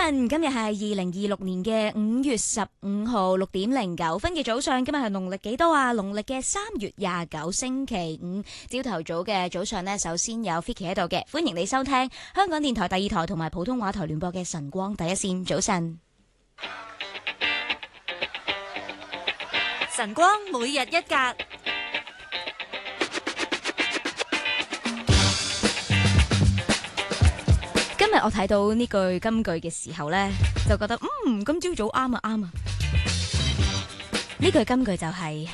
晨，今日係2026年嘅5月15號6點09分嘅早上。今日係農曆幾多啊？農曆嘅3月29星期五朝頭早嘅早上呢，首先有 Vicky 喺度嘅，歡迎你收聽香港電台第2台同埋普通話台聯播嘅晨光第一線。早晨， 晨光每日一格。 今日我睇到呢句金句嘅時候呢，就覺得今朝早啱啊！呢句金句就係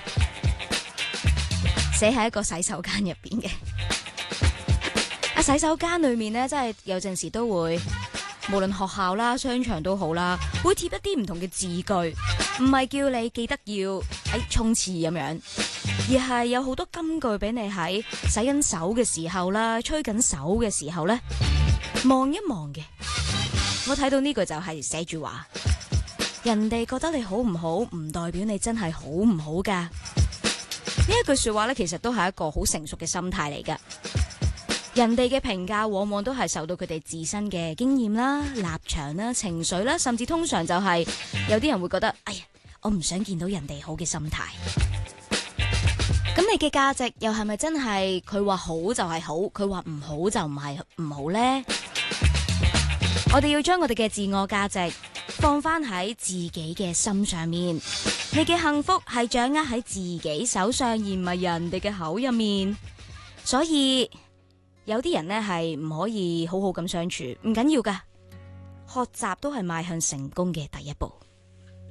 寫喺一個洗手間入邊嘅。洗手間裏面呢，真係有陣時都會，無論學校啦、商場都好啦，會貼一啲唔同嘅字句，唔係叫你記得要沖廁咁樣，而係有好多金句俾你喺洗緊手嘅時候啦、吹緊手嘅時候呢，望一望嘅。我睇到呢句就係寫住話，人哋覺得你好唔好，唔代表你真係好唔好噶。呢一句說話呢，其實都係一個好成熟嘅心態嚟噶。人哋嘅評價往往都係受到佢哋自身嘅經驗啦、立場啦、情緒啦，甚至通常就係有啲人會覺得，哎呀，我唔想見到人哋好嘅心態。咁你嘅價值又係咪真係佢話好就係好，佢話唔好就唔係唔好呢？我哋要將我哋嘅自我價值放翻喺自己嘅心上面。你嘅幸福係掌握喺自己手上，而唔係人哋嘅口入面。所以有啲人呢係唔可以好好咁相處，唔緊要噶，學習都係邁向成功嘅第一步。